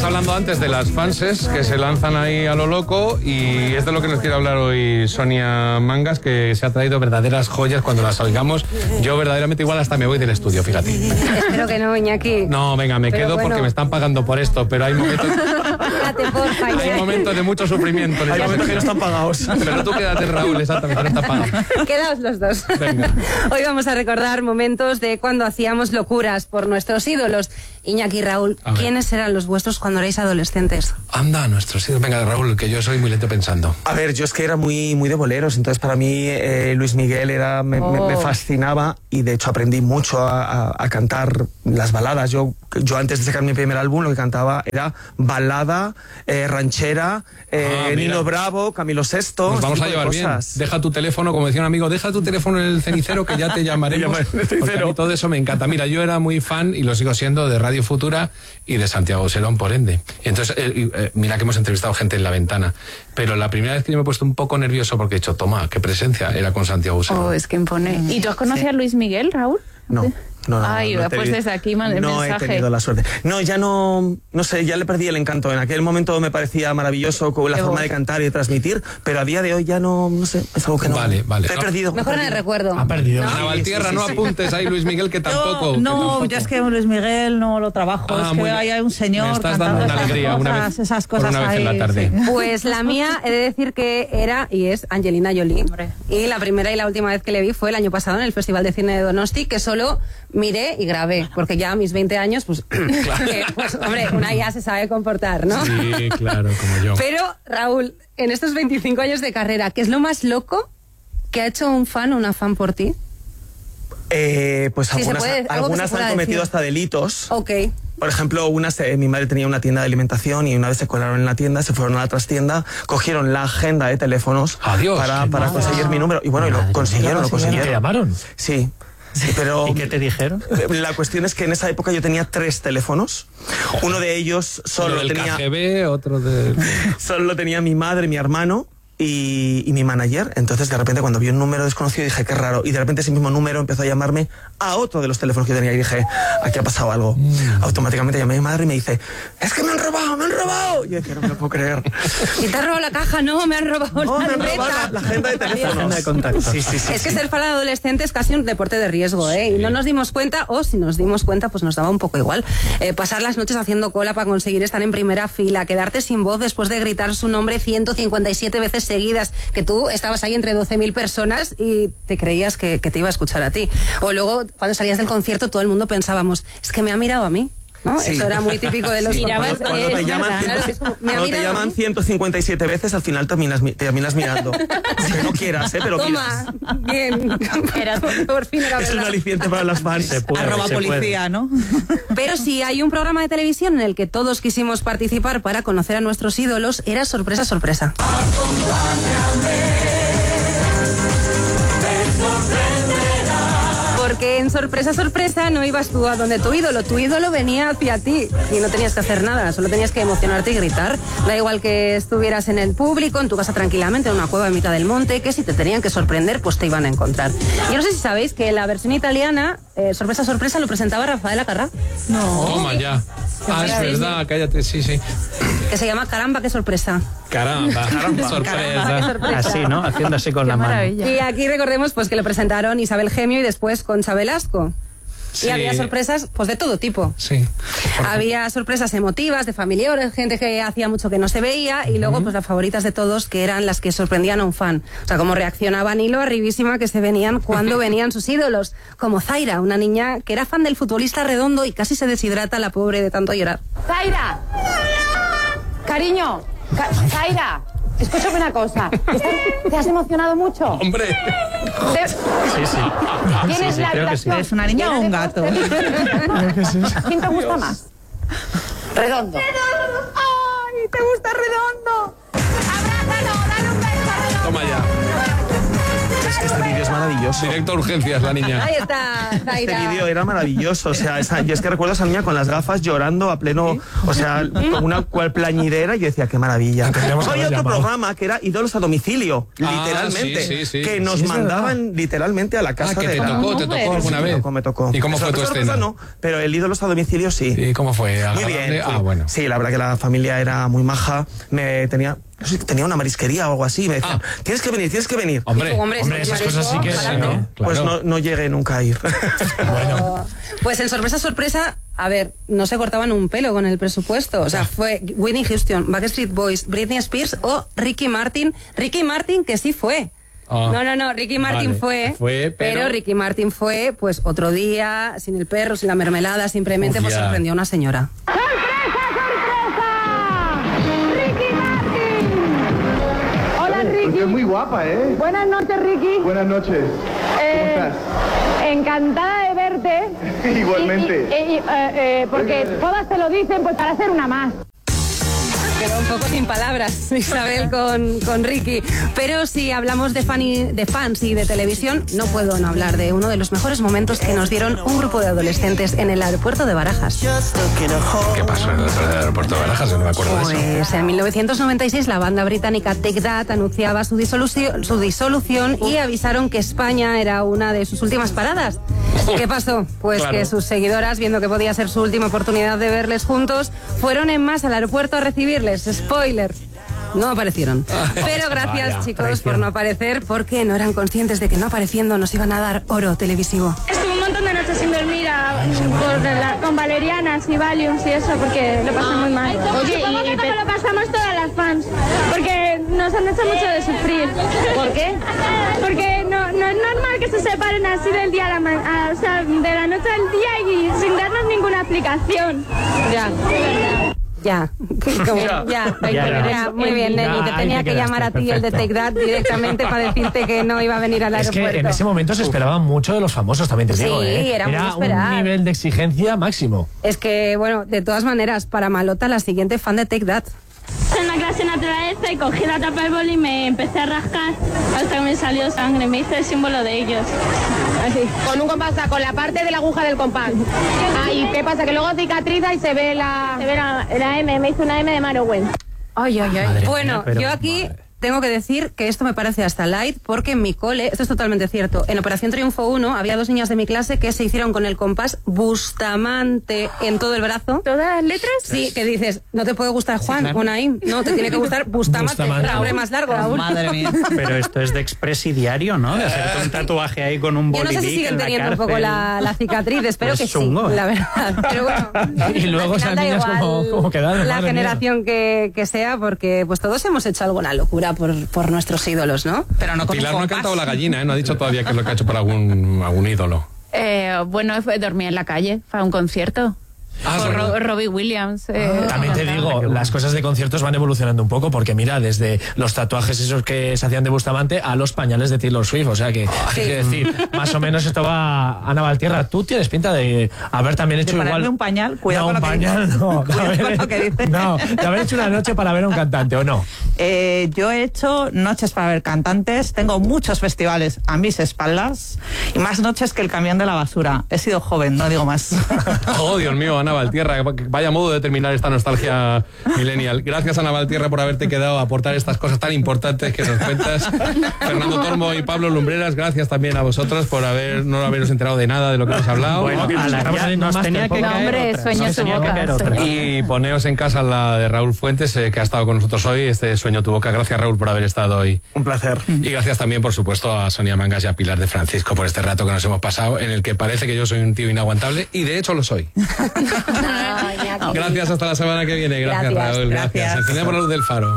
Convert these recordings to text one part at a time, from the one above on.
hablando antes de las fanses que se lanzan ahí a lo loco y es de lo que nos quiere hablar hoy Sonia Mangas, que se ha traído verdaderas joyas cuando las oigamos. Yo verdaderamente igual hasta me voy del estudio, fíjate. Espero que no, Iñaki. No, venga, me quedo porque me están pagando por esto, pero hay momentos... Quédate, porfa, hay momentos de mucho sufrimiento. Hay momentos que no están pagados. Pero tú quédate, Raúl, exactamente, no está pagado. Quedaos los dos. Venga. Hoy vamos a recordar momentos de cuando hacíamos locuras por nuestros ídolos. Iñaki y Raúl, ¿quiénes eran los vuestros cuando erais adolescentes? Anda, nuestros ídolos. Venga, Raúl, que yo soy muy lento pensando. A ver, yo es que era muy de boleros, entonces para mí Luis Miguel me fascinaba y de hecho aprendí mucho a cantar las baladas. Yo antes de sacar mi primer álbum lo que cantaba era balada, ranchera, Nino Bravo, Camilo Sesto. Nos vamos a llevar bien. Deja tu teléfono, como decía un amigo, deja tu teléfono en el cenicero que ya te llamaremos. Porque a mí todo eso me encanta. Mira, yo era muy fan y lo sigo siendo de Radio Futura y de Santiago Serón, por ende. Entonces, mira que hemos entrevistado gente en La Ventana, pero la primera vez que yo me he puesto un poco nervioso porque he dicho, toma, qué presencia, era con Santiago Serón. Oh, es que impone. ¿Y tú has conocido a Luis Miguel, Raúl? No. Ay, pues desde aquí el no mensaje. he tenido la suerte. No, ya no sé, ya le perdí el encanto. En aquel momento me parecía maravilloso con la forma de cantar y de transmitir, pero a día de hoy ya no sé, es algo que no. Vale. Te he perdido. Mejor en el recuerdo. Ha perdido. No, Valtierra, no apuntes ahí, Luis Miguel, que tampoco. Yo es que Luis Miguel no lo trabajo. Es que hay un señor me estás cantando dando una alegría esas cosas una vez ahí, en la tarde. sí. Pues la mía, he de decir que era y es Angelina Jolie. Hombre. Y la primera y la última vez que le vi fue el año pasado en el Festival de Cine de Donosti, que solo miré y grabé, porque ya a mis 20 años, pues, pues hombre, una ya se sabe comportar, ¿no? Sí, claro, como yo. Pero, Raúl, en estos 25 años de carrera, ¿qué es lo más loco que ha hecho un fan o una fan por ti? Pues Sí, algunas han cometido hasta delitos. Ok. Por ejemplo, mi madre tenía una tienda de alimentación y una vez se colaron en la tienda, se fueron a la trastienda, cogieron la agenda de teléfonos para conseguir mi número. Y bueno, y lo consiguieron. ¿Te llamaron? Sí. Sí, pero ¿Y qué te dijeron? La cuestión es que en esa época yo tenía 3 teléfonos. Uno de ellos solo tenía KGB, otro de... solo lo tenía mi madre, mi hermano y mi manager. Entonces de repente cuando vi un número desconocido dije, qué raro. Y de repente ese mismo número empezó a llamarme a otro de los teléfonos que tenía y dije, aquí ha pasado algo. Automáticamente llamé a mi madre y me dice, es que me han robado. Y yo decía, no me lo puedo creer. ¿Y te has robado la caja? No, me han robado No, la me han libreta. robado la agenda de teléfonos. Agenda de contactos. Sí. Es que ser fan adolescente es casi un deporte de riesgo, ¿eh? Y no nos dimos cuenta, o si nos dimos cuenta, pues nos daba un poco igual. Pasar las noches haciendo cola para conseguir estar en primera fila, quedarte sin voz después de gritar su nombre 157 veces seguidas, que tú estabas ahí entre 12.000 personas y te creías que te iba a escuchar a ti. O luego, cuando salías del concierto, todo el mundo pensábamos, es que me ha mirado a mí. ¿No? Sí. Eso era muy típico de los Cuando te llaman 157 veces, al final terminas mirando. Que no quieras, pero Toma, bien. Por fin era es un verdad. aliciente para las fans. @policía, ¿no? Pero si hay un programa de televisión en el que todos quisimos participar para conocer a nuestros ídolos, era Sorpresa, Sorpresa. Porque en Sorpresa, Sorpresa no ibas tú a donde tu ídolo venía hacia ti y no tenías que hacer nada, solo tenías que emocionarte y gritar. Da igual que estuvieras en el público, en tu casa tranquilamente, en una cueva en mitad del monte, que si te tenían que sorprender, pues te iban a encontrar. Yo no sé si sabéis que la versión italiana, Sorpresa, Sorpresa, lo presentaba Rafael Acarrá. No. Toma ya. Es verdad, cállate, sí. Que se llama Caramba, qué sorpresa. Caramba. Sorpresa. Así, ¿no? Haciendo así con la mano. Maravilla. Y aquí recordemos pues que lo presentaron Isabel Gemio y después Concha Velasco. Sí. Y había sorpresas pues de todo tipo. Sí. Había sorpresas emotivas, de familiares, gente que hacía mucho que no se veía, y luego pues las favoritas de todos, que eran las que sorprendían a un fan. O sea, cómo reaccionaban y lo arribísima que se venían cuando venían sus ídolos. Como Zaira, una niña que era fan del futbolista Redondo y casi se deshidrata la pobre de tanto llorar. Zaira, cariño, Zaira, escúchame una cosa. ¿Te has emocionado mucho? Hombre. Sí. ¿Quién es la creo que sí. habitación? ¿Es una niña o un gato? ¿Quién te gusta más? Redondo. ¡Ay, te gusta Redondo! Abrázalo, dale un beso a Redondo. Toma ya. Este vídeo es maravilloso. Directo a urgencias, la niña. Ahí está, Zaira. Este vídeo era maravilloso. O sea, yo es que recuerdo a esa niña con las gafas llorando a pleno. O sea, con una cual plañidera. Y yo decía, qué maravilla. Había otro programa que era Ídolos a domicilio, literalmente. Sí. Que nos mandaban literalmente a la casa que de te tocó alguna vez. Me tocó. ¿Y cómo fue tu escena? No, pero el Ídolos a domicilio sí. ¿Y cómo fue? Muy bien. Bueno. Sí, la verdad que la familia era muy maja. Tenía una marisquería o algo así. Me decían, tienes que venir. Hombre, esas cosas sí que ¿no? Pues no llegué nunca a ir. Bueno. Pues en sorpresa, a ver, no se cortaban un pelo con el presupuesto. O sea, fue Whitney Houston, Backstreet Boys, Britney Spears o Ricky Martin. Ricky Martin que sí fue. No, Ricky Martin fue, pero Ricky Martin fue, pues, otro día, sin el perro, sin la mermelada, simplemente pues sorprendió a una señora. ¡Ricky Martin! Hola, Ricky. Es muy guapa, ¿eh? Buenas noches, Ricky. Buenas noches. ¿Cómo estás? Encantada de verte. Igualmente. Porque todas te lo dicen, pues para hacer una más. Quedó un poco sin palabras Isabel con Ricky. Pero si hablamos de fans y de televisión, no puedo no hablar de uno de los mejores momentos que nos dieron un grupo de adolescentes en el aeropuerto de Barajas. ¿Qué pasó en el aeropuerto de Barajas? No me acuerdo de eso. Pues en 1996 la banda británica Take That anunciaba su disolución y avisaron que España era una de sus últimas paradas. ¿Qué pasó? Pues que sus seguidoras, viendo que podía ser su última oportunidad de verles juntos, fueron en masa al aeropuerto a recibirles. Spoiler. No aparecieron. Pero gracias, chicos, por no aparecer, porque no eran conscientes de que no apareciendo nos iban a dar oro televisivo. Estuve un montón de noches sin dormir con valerianas y valiums y eso, porque lo pasé muy mal. Oye, y lo pasamos todas las fans, porque nos han hecho mucho de sufrir. ¿Por qué? Porque no es normal que se separen así del día a la o sea, de la noche al día y sin darnos ninguna explicación. Ya, muy bien, Nelly, te tenía que llamar a ti el de Take That directamente para decirte que no iba a venir al aeropuerto. Es que en ese momento se esperaba mucho de los famosos, también te digo, era muy esperado. Un nivel de exigencia máximo. Es que, bueno, de todas maneras, para Malota, la siguiente fan de Take That. En la clase de naturaleza y cogí la tapa del boli y me empecé a rascar hasta que me salió sangre. Me hice el símbolo de ellos. Así. Con un compás, con la parte de la aguja del compás. ¿Y qué pasa? Que luego cicatriza y se ve la M. Me hizo una M de Marowen. Ay. Madre bueno, mía, yo aquí tengo que decir que esto me parece hasta light, porque en mi cole, esto es totalmente cierto, en Operación Triunfo 1 había 2 niñas de mi clase que se hicieron con el compás Bustamante en todo el brazo. ¿Todas las letras? Sí, que dices, no te puede gustar Juan o Naim, no, te tiene que gustar Bustamante, Raúl más largo. Raúl. Madre mía. Pero esto es de expresidiario, ¿no? De hacerte un tatuaje ahí con un Yo no sé si siguen teniendo un poco la cicatriz, espero que chungo, sí, la verdad. Pero bueno, y luego esas niñas como quedaron. La generación que sea, porque pues todos hemos hecho alguna locura por nuestros ídolos, ¿no? Pero no con Pilar no ha cantado la gallina, ¿eh? No ha dicho todavía qué es lo que ha hecho por algún ídolo. Bueno, dormí en la calle, fue a un concierto. Por Robbie Williams. También te digo, las cosas de conciertos van evolucionando un poco, porque mira, desde los tatuajes esos que se hacían de Bustamante a los pañales de Taylor Swift, o sea que hay que decir, más o menos esto va a Navaltierra. Tú tienes pinta de haber también hecho de igual un pañal, cuidado con lo que dices. No, de haber hecho una noche para ver a un cantante, ¿o no? Yo he hecho noches para ver cantantes, tengo muchos festivales a mis espaldas y más noches que el camión de la basura. He sido joven, no digo más. Oh, Dios mío, Ana Valtierra, vaya modo de terminar esta nostalgia millennial. Gracias, Ana Valtierra, por haberte quedado a aportar estas cosas tan importantes que nos cuentas. Fernando Tormo y Pablo Lumbreras, gracias también a vosotros por no haberos enterado de nada de lo que hemos hablado. Bueno, nos tenía que caer sueño tu boca. Y poneos en casa la de Raúl Fuentes, que ha estado con nosotros hoy, este Sueño tu boca. Gracias, Raúl, por haber estado hoy. Un placer. Y gracias también, por supuesto, a Sonia Mangas y a Pilar de Francisco por este rato que nos hemos pasado, en el que parece que yo soy un tío inaguantable, y de hecho lo soy. Gracias, hasta la semana que viene. Gracias, Raúl. Gracias. Encendemos la luz del faro.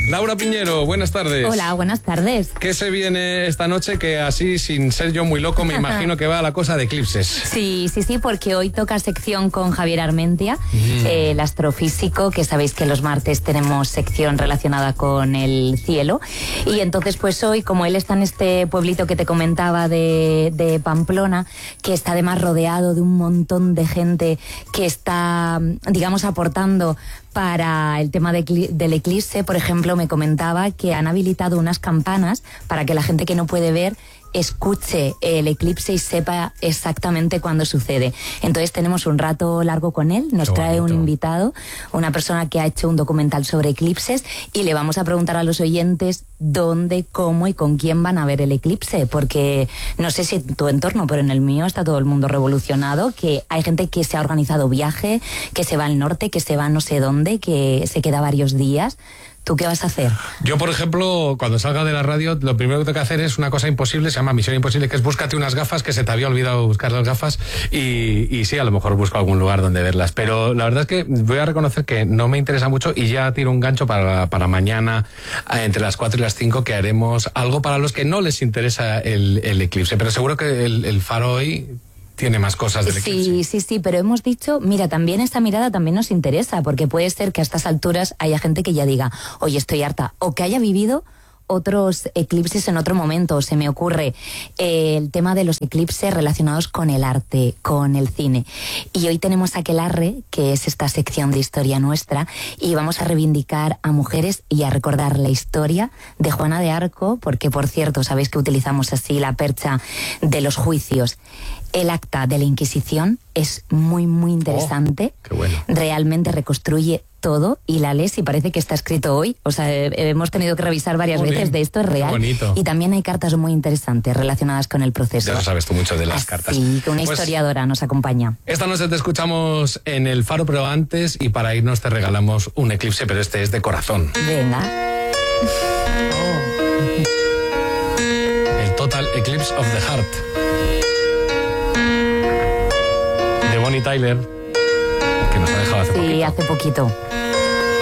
Laura Piñero, buenas tardes. Hola, buenas tardes. ¿Qué se viene esta noche? Que así, sin ser yo muy loco, me imagino que va a la cosa de eclipses. Sí, porque hoy toca sección con Javier Armentia, el astrofísico, que sabéis que los martes tenemos sección relacionada con el cielo. Y entonces, pues hoy, como él está en este pueblito que te comentaba de Pamplona, que está además rodeado de un montón de gente que está, digamos, aportando para el tema del eclipse. Por ejemplo, me comentaba que han habilitado unas campanas para que la gente que no puede ver escuche el eclipse y sepa exactamente cuándo sucede. Entonces tenemos un rato largo con él, nos trae un invitado, una persona que ha hecho un documental sobre eclipses, y le vamos a preguntar a los oyentes dónde, cómo y con quién van a ver el eclipse, porque no sé si en tu entorno, pero en el mío está todo el mundo revolucionado, que hay gente que se ha organizado viaje, que se va al norte, que se va no sé dónde, que se queda varios días. ¿Tú qué vas a hacer? Yo, por ejemplo, cuando salga de la radio, lo primero que tengo que hacer es una cosa imposible, se llama Misión Imposible, que es búscate unas gafas, que se te había olvidado buscar las gafas, y sí, a lo mejor busco algún lugar donde verlas. Pero la verdad es que voy a reconocer que no me interesa mucho, y ya tiro un gancho para mañana, entre las 4 y las 5, que haremos algo para los que no les interesa el eclipse. Pero seguro que el Faro hoy tiene más cosas del eclipse. Sí, pero hemos dicho, mira, también esta mirada también nos interesa, porque puede ser que a estas alturas haya gente que ya diga, oye, estoy harta, o que haya vivido otros eclipses en otro momento. Se me ocurre el tema de los eclipses relacionados con el arte, con el cine. Y hoy tenemos Aquelarre, que es esta sección de historia nuestra, y vamos a reivindicar a mujeres y a recordar la historia de Juana de Arco, porque, por cierto, sabéis que utilizamos así la percha de los juicios. El acta de la Inquisición es muy, muy interesante. Qué bueno. Realmente reconstruye todo y la lees y parece que está escrito hoy. O sea, hemos tenido que revisar varias veces de esto, es real. Bonito. Y también hay cartas muy interesantes relacionadas con el proceso. Ya lo sabes tú mucho de las cartas. Sí, que una historiadora nos acompaña. Esta noche te escuchamos en el Faro, pero antes, y para irnos te regalamos un eclipse, pero este es de corazón. Venga. El Total Eclipse of the Heart, de Bonnie Tyler, que nos ha dejado hace poquito. Sí, hace poquito.